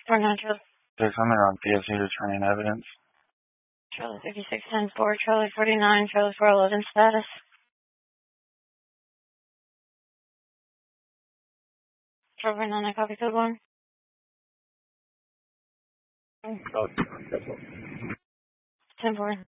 49, They're coming on PSC returning evidence. Charlie 5610-4, Charlie 49, Charlie 411 status. Charlie 49, copy code 1. Oh, 10-4.